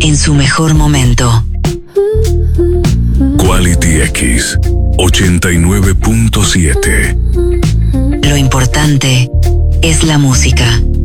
en su mejor momento. Quality X 89.7. Lo importante es la música.